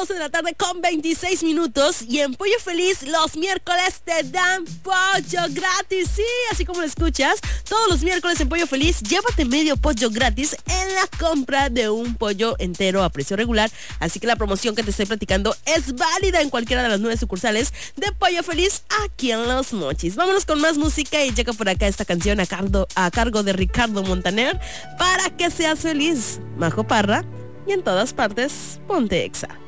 12 de la tarde con 26 minutos. Y en Pollo Feliz, los miércoles te dan pollo gratis. Sí, así como lo escuchas, todos los miércoles en Pollo Feliz, llévate medio pollo gratis en la compra de un pollo entero a precio regular. Así que la promoción que te estoy platicando es válida en cualquiera de las 9 sucursales de Pollo Feliz aquí en Los Mochis. Vámonos con más música y llega por acá esta canción a cargo de Ricardo Montaner, Para que seas feliz. Majo Parra, y en todas partes, ponte Exa.